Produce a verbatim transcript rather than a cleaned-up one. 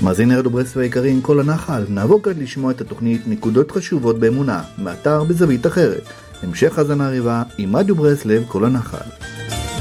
מאזיני רדיו ברסלב היקרים, כל הנחל, נעבור כעת לשמוע את התוכנית נקודות חשובות באמונה, מאתר בזווית אחרת. המשך האזנה ריבה עם רדיו ברסלב כל הנחל.